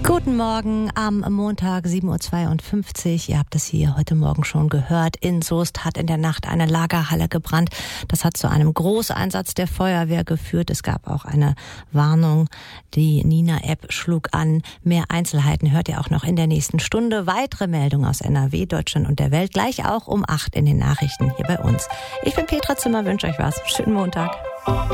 Guten Morgen am Montag 7.52 Uhr. Ihr habt es hier heute Morgen schon gehört. In Soest hat in der Nacht eine Lagerhalle gebrannt. Das hat zu einem Großeinsatz der Feuerwehr geführt. Es gab auch eine Warnung. Die Nina-App schlug an. Mehr Einzelheiten hört ihr auch noch in der nächsten Stunde. Weitere Meldungen aus NRW, Deutschland und der Welt gleich auch um 8 in den Nachrichten hier bei uns. Ich bin Petra Zimmer, wünsche euch was. Schönen Montag.